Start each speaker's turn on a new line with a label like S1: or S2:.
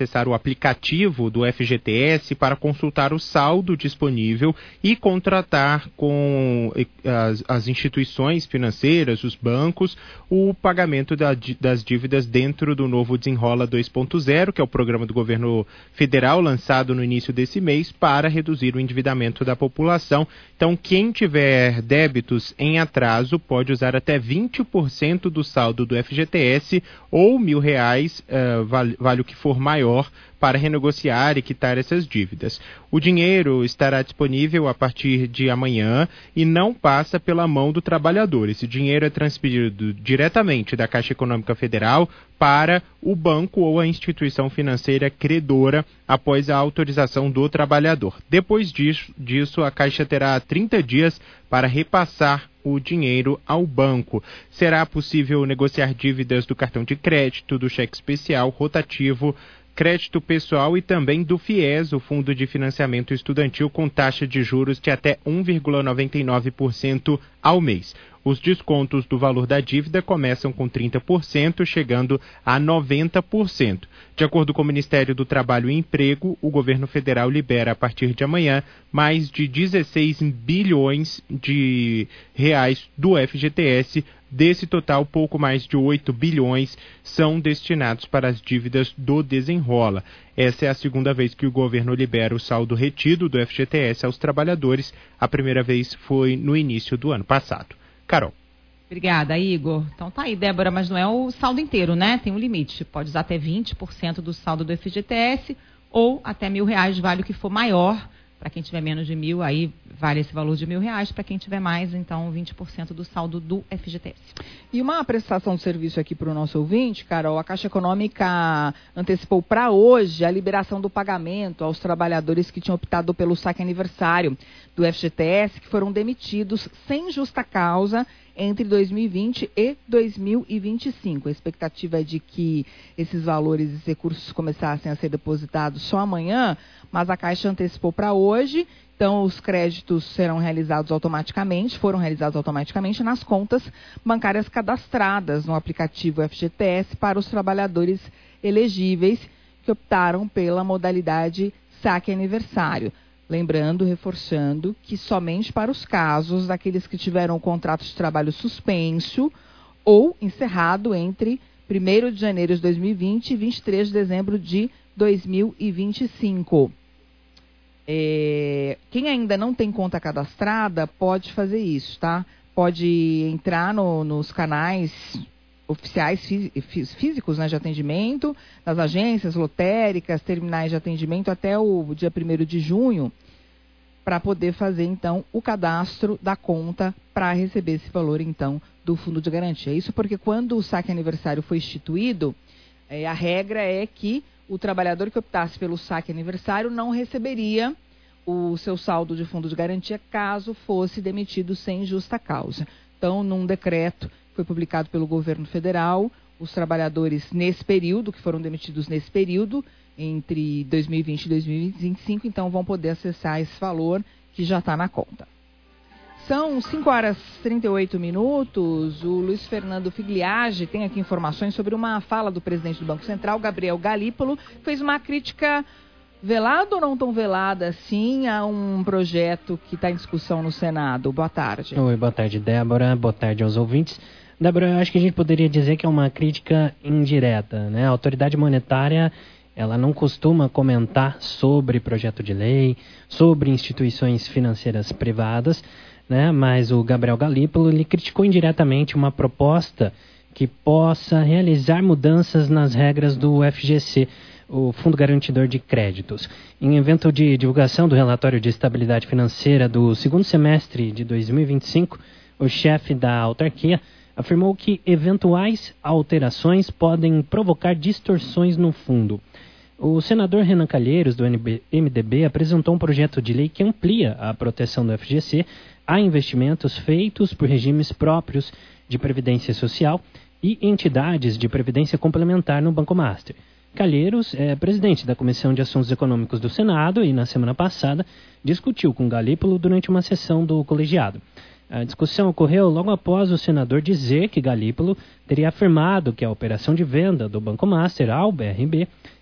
S1: acessar o aplicativo do FGTS para consultar o saldo disponível e contratar com as instituições financeiras, os bancos, o pagamento das dívidas dentro do novo Desenrola 2.0, que é o programa do governo federal lançado no início desse mês para reduzir o endividamento da população. Então, quem tiver débitos em atraso pode usar até 20% do saldo do FGTS ou R$1.000, vale o que for maior, para renegociar e quitar essas dívidas. O dinheiro estará disponível a partir de amanhã e não passa pela mão do trabalhador. Esse dinheiro é transferido diretamente da Caixa Econômica Federal para o banco ou a instituição financeira credora após a autorização do trabalhador. Depois disso, a Caixa terá 30 dias para repassar o dinheiro ao banco. Será possível negociar dívidas do cartão de crédito, do cheque especial, rotativo, crédito pessoal e também do FIES, o Fundo de Financiamento Estudantil, com taxa de juros de até 1,99% ao mês. Os descontos do valor da dívida começam com 30%, chegando a 90%. De acordo com o Ministério do Trabalho e Emprego, o governo federal libera a partir de amanhã mais de 16 bilhões de reais do FGTS. Desse total, pouco mais de 8 bilhões são destinados para as dívidas do Desenrola. Essa é a segunda vez que o governo libera o saldo retido do FGTS aos trabalhadores. A primeira vez foi no início do ano passado. Carol.
S2: Obrigada, Igor. Então tá aí, Débora, mas não é o saldo inteiro, né? Tem um limite. Pode usar até 20% do saldo do FGTS ou até R$1.000, vale o que for maior. Para quem tiver menos de 1.000, aí vale esse valor de R$1.000. Para quem tiver mais, então 20% do saldo do FGTS.
S3: E uma prestação de serviço aqui para o nosso ouvinte, Carol, a Caixa Econômica antecipou para hoje a liberação do pagamento aos trabalhadores que tinham optado pelo saque aniversário do FGTS, que foram demitidos sem justa causa entre 2020 e 2025. A expectativa é de que esses valores e recursos começassem a ser depositados só amanhã, mas a Caixa antecipou para hoje. Então, os créditos foram realizados automaticamente nas contas bancárias cadastradas no aplicativo FGTS para os trabalhadores elegíveis que optaram pela modalidade saque aniversário. Lembrando, reforçando, que somente para os casos daqueles que tiveram o contrato de trabalho suspenso ou encerrado entre 1º de janeiro de 2020 e 23 de dezembro de 2025. Quem ainda não tem conta cadastrada pode fazer isso, tá? Pode entrar nos canais oficiais físicos, né, de atendimento, nas agências lotéricas, terminais de atendimento até o dia 1º de junho, para poder fazer, então, o cadastro da conta para receber esse valor, então, do Fundo de Garantia. Isso porque quando o saque aniversário foi instituído, a regra é que o trabalhador que optasse pelo saque aniversário não receberia o seu saldo de Fundo de Garantia caso fosse demitido sem justa causa. Então, num decreto foi publicado pelo governo federal, os trabalhadores nesse período, que foram demitidos nesse período, entre 2020 e 2025, então vão poder acessar esse valor que já está na conta. São 5h38. O Luiz Fernando Figliage tem aqui informações sobre uma fala do presidente do Banco Central, Gabriel Galípolo, que fez uma crítica velada ou não tão velada assim a um projeto que está em discussão no Senado. Boa tarde.
S4: Oi, boa tarde, Débora. Boa tarde aos ouvintes. Débora, eu acho que a gente poderia dizer que é uma crítica indireta, né? A autoridade monetária, ela não costuma comentar sobre projeto de lei, sobre instituições financeiras privadas, né? Mas o Gabriel Galípolo, ele criticou indiretamente uma proposta que possa realizar mudanças nas regras do FGC, o Fundo Garantidor de Créditos. Em evento de divulgação do relatório de estabilidade financeira do segundo semestre de 2025, o chefe da autarquia afirmou que eventuais alterações podem provocar distorções no fundo. O senador Renan Calheiros, do MDB, apresentou um projeto de lei que amplia a proteção do FGC a investimentos feitos por regimes próprios de previdência social e entidades de previdência complementar no Banco Master. Calheiros é presidente da Comissão de Assuntos Econômicos do Senado e, na semana passada, discutiu com Galípolo durante uma sessão do colegiado. A discussão ocorreu logo após o senador dizer que Galípolo teria afirmado que a operação de venda do Banco Master ao BRB